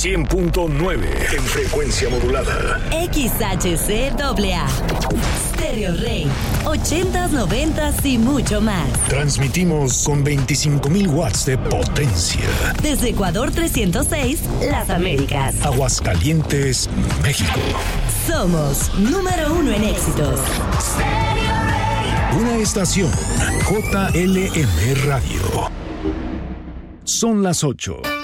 100.9 en frecuencia modulada. XHCAA. Stereo Rey. 80s, 90s y mucho más. Transmitimos con 25,000 watts de potencia. Desde Ecuador 306, Las Américas. Aguascalientes, México. Somos número 1 en éxitos. Una estación JLM Radio. Son las 8.